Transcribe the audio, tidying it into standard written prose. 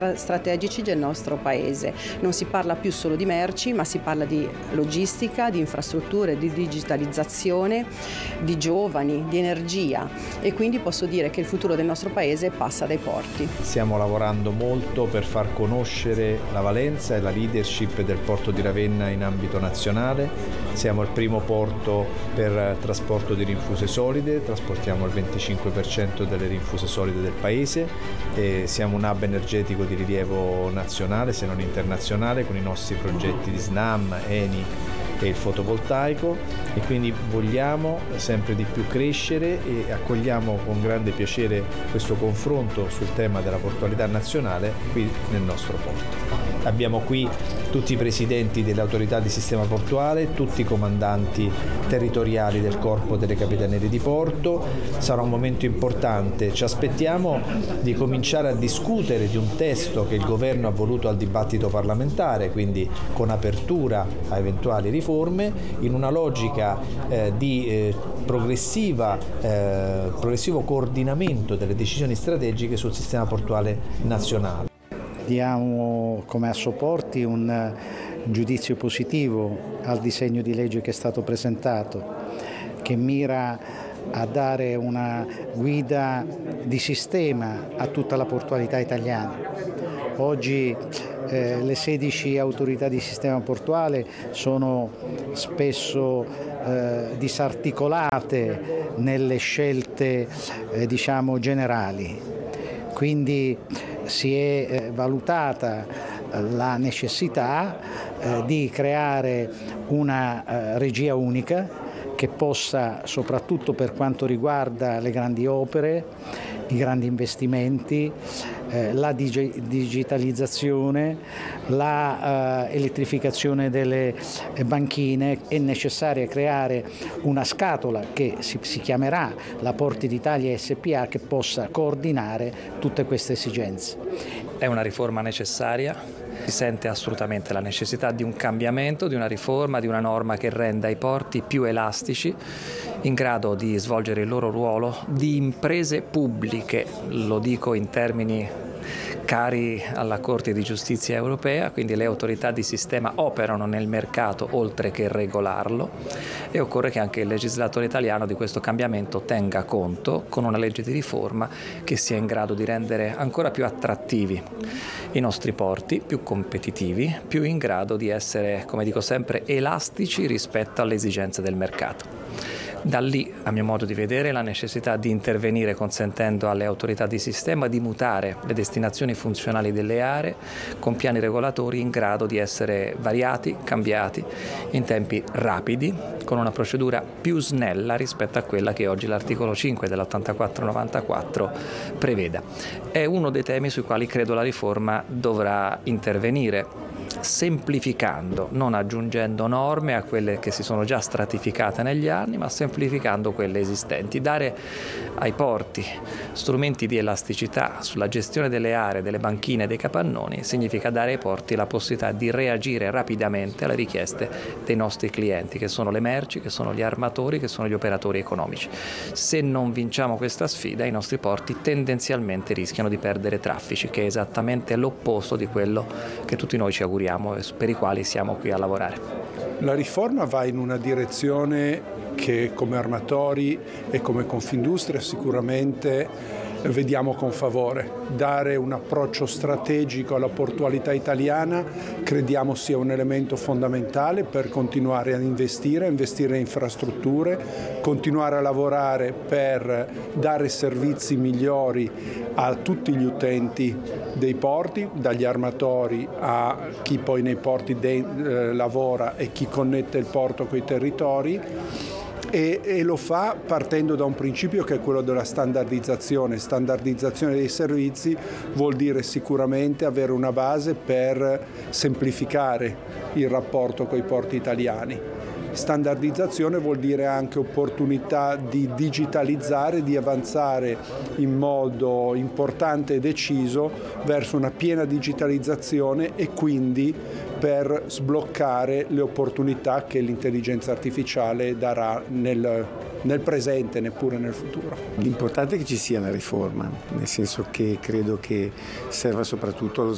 strategici del nostro paese. Non si parla più solo di merci, ma si parla di logistica, di infrastrutture, di digitalizzazione, di giovani, di energia, e quindi posso dire che il futuro del nostro paese passa dai porti. Stiamo lavorando molto per far conoscere la valenza e la leadership del porto di Ravenna in ambito nazionale. Siamo il primo porto per trasporto di rinfuse solide, trasportiamo il 25% delle rinfuse solide del paese e siamo un hub energetico di rilievo nazionale se non internazionale con i nostri progetti di SNAM, ENI e il fotovoltaico, e quindi vogliamo sempre di più crescere e accogliamo con grande piacere questo confronto sul tema della portualità nazionale qui nel nostro porto. Abbiamo qui tutti i presidenti delle autorità di sistema portuale, tutti i comandanti territoriali del corpo delle capitanerie di porto. Sarà un momento importante, ci aspettiamo di cominciare a discutere di un testo che il governo ha voluto al dibattito parlamentare, quindi con apertura a eventuali riforme, in una logica di progressivo coordinamento delle decisioni strategiche sul sistema portuale nazionale. Diamo come Assoporti un giudizio positivo al disegno di legge che è stato presentato, che mira a dare una guida di sistema a tutta la portualità italiana. Oggi le 16 autorità di sistema portuale sono spesso disarticolate nelle scelte generali, quindi si è valutata la necessità di creare una regia unica che possa, soprattutto per quanto riguarda le grandi opere, i grandi investimenti, la digitalizzazione, la elettrificazione delle banchine, è necessario creare una scatola che si chiamerà la Porti d'Italia SPA, che possa coordinare tutte queste esigenze. È una riforma necessaria, si sente assolutamente la necessità di un cambiamento, di una riforma, di una norma che renda i porti più elastici, in grado di svolgere il loro ruolo di imprese pubbliche, lo dico in termini cari alla Corte di Giustizia europea, quindi le autorità di sistema operano nel mercato oltre che regolarlo, e occorre che anche il legislatore italiano di questo cambiamento tenga conto con una legge di riforma che sia in grado di rendere ancora più attrattivi i nostri porti, più competitivi, più in grado di essere, come dico sempre, elastici rispetto alle esigenze del mercato. Da lì, a mio modo di vedere, la necessità di intervenire consentendo alle autorità di sistema di mutare le destinazioni funzionali delle aree con piani regolatori in grado di essere variati, cambiati in tempi rapidi, con una procedura più snella rispetto a quella che oggi l'articolo 5 dell'84-94 preveda. È uno dei temi sui quali credo la riforma dovrà intervenire, semplificando, non aggiungendo norme a quelle che si sono già stratificate negli anni, ma semplificando quelle esistenti. Dare ai porti strumenti di elasticità sulla gestione delle aree, delle banchine e dei capannoni significa dare ai porti la possibilità di reagire rapidamente alle richieste dei nostri clienti, che sono le merci, che sono gli armatori, che sono gli operatori economici. Se non vinciamo questa sfida, i nostri porti tendenzialmente rischiano di perdere traffici, che è esattamente l'opposto di quello che tutti noi ci auguriamo e per i quali siamo qui a lavorare. La riforma va in una direzione che come armatori e come Confindustria sicuramente vediamo con favore. Dare un approccio strategico alla portualità italiana crediamo sia un elemento fondamentale per continuare a investire in infrastrutture, continuare a lavorare per dare servizi migliori a tutti gli utenti dei porti, dagli armatori a chi poi nei porti lavora e chi connette il porto coi territori. E lo fa partendo da un principio che è quello della standardizzazione. Standardizzazione dei servizi vuol dire sicuramente avere una base per semplificare il rapporto coi porti italiani. Standardizzazione vuol dire anche opportunità di digitalizzare, di avanzare in modo importante e deciso verso una piena digitalizzazione e quindi per sbloccare le opportunità che l'intelligenza artificiale darà nel presente, neppure nel futuro. L'importante è che ci sia una riforma, nel senso che credo che serva soprattutto